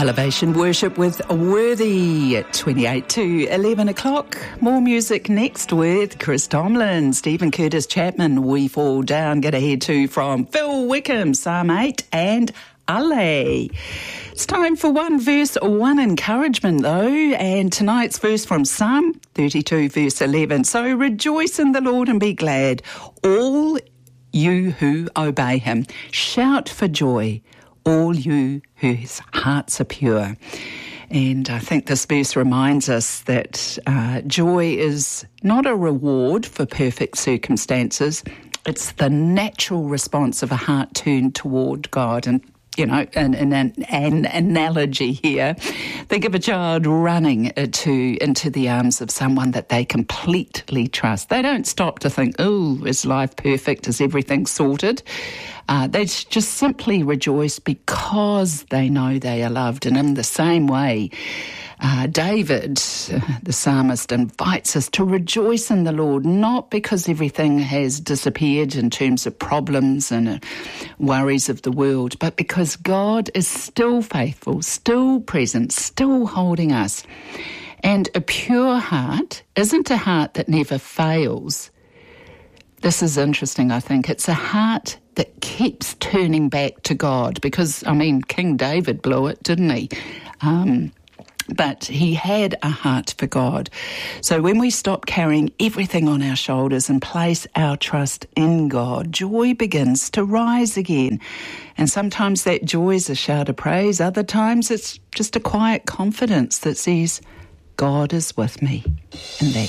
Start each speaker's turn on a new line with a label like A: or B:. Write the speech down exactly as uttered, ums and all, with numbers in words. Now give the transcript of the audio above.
A: Elevation Worship with Worthy at twenty-eight to eleven o'clock. More music next with Chris Tomlin, Stephen Curtis Chapman, We Fall Down. Get ahead to from Phil Wickham, Psalm eight and Ale. It's time for one verse, one encouragement though, and tonight's verse from Psalm thirty-two verse eleven. So rejoice in the Lord and be glad, all you who obey him. Shout for joy, all you whose hearts are pure. And I think this verse reminds us that uh, joy is not a reward for perfect circumstances. It's the natural response of a heart turned toward God. And you know, an, an, an analogy here. Think of a child running to, into the arms of someone that they completely trust. They don't stop to think, oh, is life perfect? Is everything sorted? Uh, they just simply rejoice because they know they are loved. And in the same way, Uh, David, uh, the psalmist, invites us to rejoice in the Lord, not because everything has disappeared in terms of problems and uh, worries of the world, but because God is still faithful, still present, still holding us. And a pure heart isn't a heart that never fails. This is interesting, I think. It's a heart that keeps turning back to God because, I mean, King David blew it, didn't he? Um... But he had a heart for God. So when we stop carrying everything on our shoulders and place our trust in God, joy begins to rise again. And sometimes that joy is a shout of praise. Other times it's just a quiet confidence that says, God is with me. And that